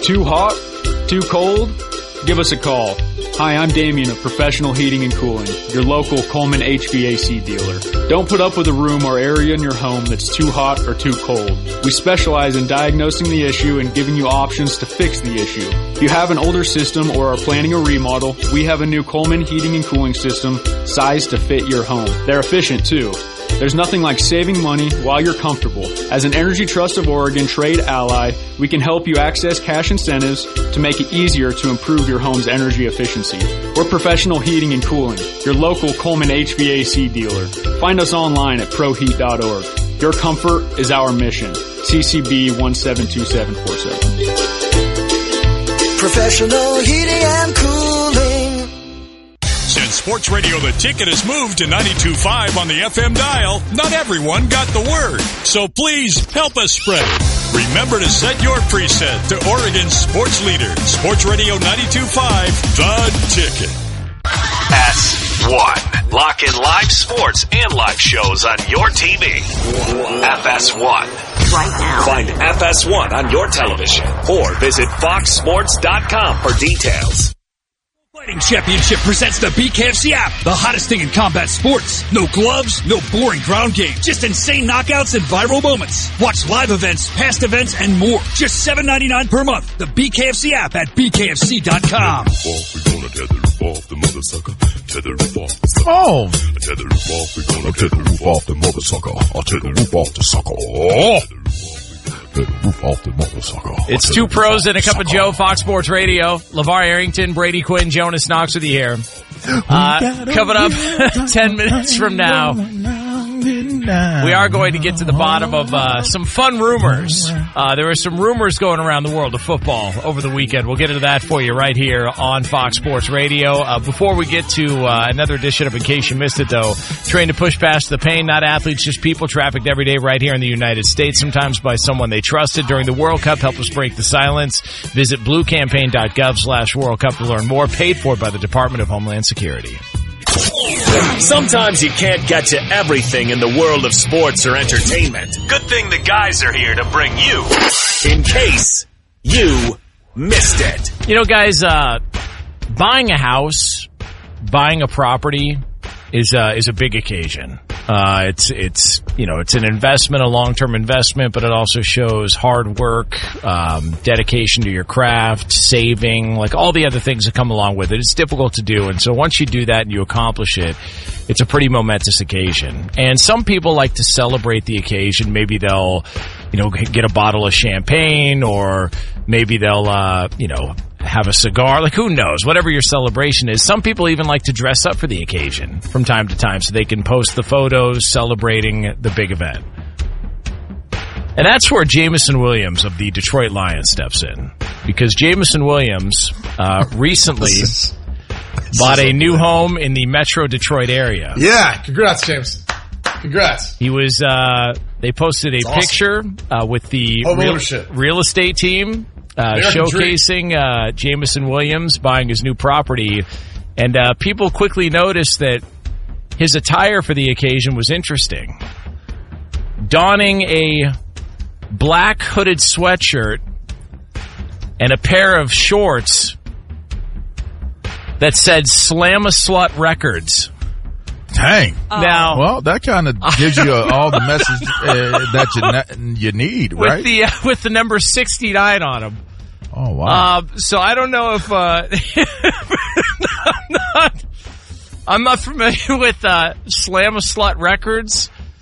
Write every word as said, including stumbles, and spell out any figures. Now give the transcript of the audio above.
Too hot? Too cold? Give us a call. Hi, I'm Damien of Professional Heating and Cooling, your local Coleman H V A C dealer. Don't put up with a room or area in your home that's too hot or too cold. We specialize in diagnosing the issue and giving you options to fix the issue. If you have an older system or are planning a remodel, we have a new Coleman heating and cooling system sized to fit your home. They're efficient too. There's nothing like saving money while you're comfortable. As an Energy Trust of Oregon trade ally, we can help you access cash incentives to make it easier to improve your home's energy efficiency. We're Professional Heating and Cooling, your local Coleman H V A C dealer. Find us online at pro heat dot org. Your comfort is our mission. C C B one seven two seven four seven. Professional Heating and Cooling. Since Sports Radio The Ticket has moved to ninety-two point five on the F M dial, not everyone got the word. So please help us spread it. Remember to set your preset to Oregon's sports leader, Sports Radio ninety-two point five, The Ticket. S one. Lock in live sports and live shows on your T V. F S one. Right now. Find F S one on your television or visit fox sports dot com for details. Fighting Championship presents the B K F C app, the hottest thing in combat sports. No gloves, no boring ground game, just insane knockouts and viral moments. Watch live events, past events, and more. Just seven ninety-nine per month. The B K F C app at b k f c dot com. Oh! Tether the roof off, we're gonna tether the roof off the mother sucker. I'll tether the roof off the sucker. Oh! The roof off the motherfucker. It's two pros and a cup of Joe, Fox Sports Radio. LeVar Arrington, Brady Quinn, Jonas Knox with you here. Uh, coming up ten minutes from now, we are going to get to the bottom of uh, some fun rumors. Uh, there were some rumors going around the world of football over the weekend. We'll get into that for you right here on Fox Sports Radio. Uh, before we get to uh, another edition of In Case You Missed It, though, trained to push past the pain, not athletes, just people trafficked every day right here in the United States, sometimes by someone they trusted during the World Cup. Help us break the silence. Visit blue campaign dot gov slash World Cup to learn more. Paid for by the Department of Homeland Security. Sometimes you can't get to everything in the world of sports or entertainment. Good thing the guys are here to bring you In Case You Missed It. You know, guys, uh, buying a house, buying a property is uh, is a big occasion. Uh, it's it's you know it's an investment, a long term investment, but it also shows hard work, um, dedication to your craft, saving, like all the other things that come along with it. It's difficult to do, and so once you do that and you accomplish it, it's a pretty momentous occasion. And some people like to celebrate the occasion. Maybe they'll, you know, get a bottle of champagne, or maybe they'll, uh, you know. have a cigar, like who knows, whatever your celebration is. Some people even like to dress up for the occasion from time to time so they can post the photos celebrating the big event. And that's where Jameson Williams of the Detroit Lions steps in, because Jameson Williams uh, recently is, bought a new home in the Metro Detroit area. Yeah, congrats, James. Congrats. He was, uh, they posted a That's picture uh, with the real, real estate team Uh, showcasing uh, Jameson Williams buying his new property, and uh, people quickly noticed that his attire for the occasion was interesting. Donning a black hooded sweatshirt and a pair of shorts that said Slam a Slut Records. Dang. Now, well, that kind of gives you uh, all the message uh, that you you need, right? With the uh, with the number sixty-nine on them. Oh wow! Uh, so I don't know if uh, I'm not I'm not familiar with uh, Slam a Slut Records.